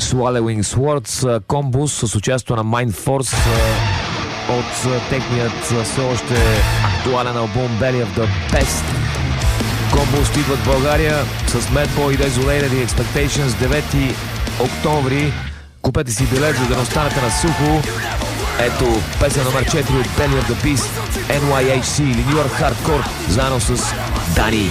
Swallowing Swords, Комбус с участието на Mind Force от техният все още актуален албум Belly of the Best. Комбус идват в България с Madboy и Desolated и Expectations 9 октомври. Купете си билет, за да не останете на сухо. Ето песен номер 4 от Belly of the Beast, NYHC или New York Hardcore, заедно с Дани.